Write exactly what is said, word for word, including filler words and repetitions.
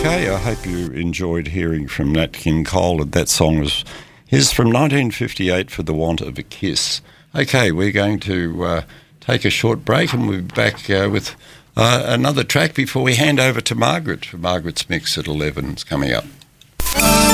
Okay, I hope you enjoyed hearing from Nat King Cole. That song was his from nineteen fifty-eight, For the Want of a Kiss. Okay, we're going to uh, take a short break and we'll be back uh, with uh, another track before we hand over to Margaret for Margaret's Mix at eleven. It's coming up.